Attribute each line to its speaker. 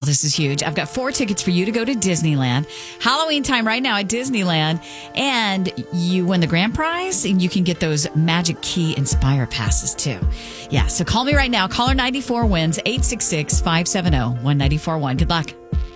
Speaker 1: this is huge. I've got 4 tickets for you to go to Disneyland. Halloween time right now at Disneyland. And you win the grand prize, and you can get those Magic Key Inspire passes, too. Yeah, so call me right now. Caller 94 wins 866-570-1941. Good luck.